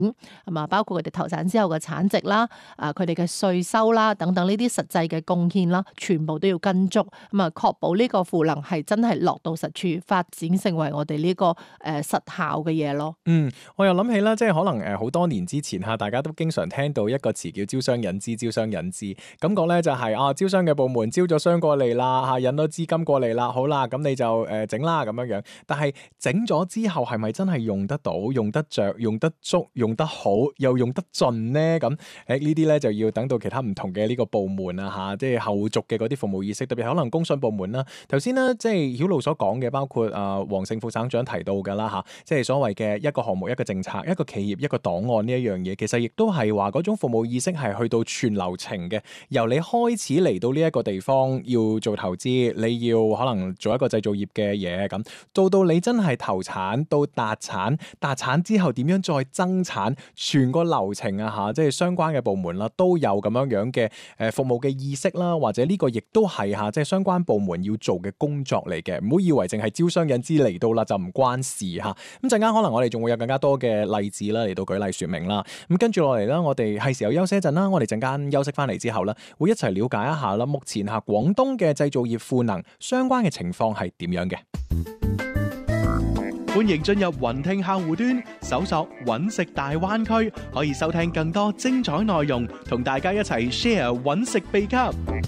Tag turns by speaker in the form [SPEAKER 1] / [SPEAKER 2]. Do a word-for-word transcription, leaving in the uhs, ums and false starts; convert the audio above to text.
[SPEAKER 1] 係嘛，包括佢哋投產之後嘅產值啦，啊佢哋嘅稅收啦等等呢啲實際嘅貢獻啦，全部都要跟足，咁啊確保呢個賦能係真係落到實處，發展成為我哋呢個誒實效嘅嘢咯。
[SPEAKER 2] 嗯，我又諗起啦，即係可能誒好多年之前嚇，大家都經常聽到一個詞叫招商引資，招商引資，感覺咧就係、是、啊招商嘅部門招咗商過嚟啦嚇，引咗資金過嚟啦，好啦，咁你就誒整啦咁樣樣。但係整咗之後係咪真係用得到、用得着、用得足、用得好，又用得盡呢？咁誒呢啲咧就要等到其他唔同嘅呢個部門啊嚇，即係後續嘅嗰啲服務意識，特別可能工信部門啦。頭先咧即係曉露所講嘅，包括啊黃勝副省長提到㗎啦嚇，即係所謂嘅一個項目、一個政策、一個企業、一個檔案呢一樣嘢，其實亦都係話嗰種服務意識係去到全流程嘅，由你開始嚟到呢一個地方要做投資，你要可能做一個製造業嘅嘢咁，到到你真係投產到達產，達產之後點樣再增產，全個流程啊嚇，即係相關嘅部門啦都有咁樣樣嘅誒服務嘅意識啦，或者呢個亦都係嚇即係相關部門要做嘅工作嚟嘅，唔好以為淨係招商引資嚟到啦就唔關事嚇。咁陣間可能我哋仲會有更加多嘅例子啦嚟到舉例説明啦。咁跟住落嚟啦，我哋係時候休息一陣啦。我哋陣間休息翻嚟之後啦，會一齊了解一下啦，目前嚇廣東嘅製造業賦能相關嘅情況係點樣嘅？
[SPEAKER 3] 歡迎進入雲聽客戶端，搜索揾食大灣區，可以收聽更多精彩內容，同大家一齊 share 揾食秘笈。